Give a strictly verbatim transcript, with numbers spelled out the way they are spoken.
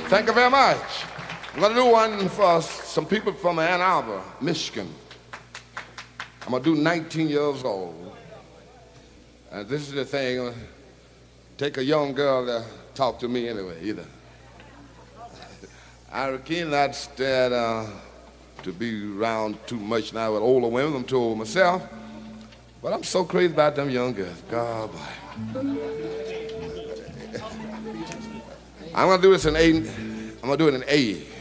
Thank you very much. I'm going to do one for some people from Ann Arbor, Michigan. I'm going to do nineteen years old. And this is the thing, take a young girl to talk to me anyway, either. I cannot stand uh, to be around too much now with older women, I'm too old myself. But I'm so crazy about them young girls. God, boy. I'm going to do this in A. I'm going to do it in A.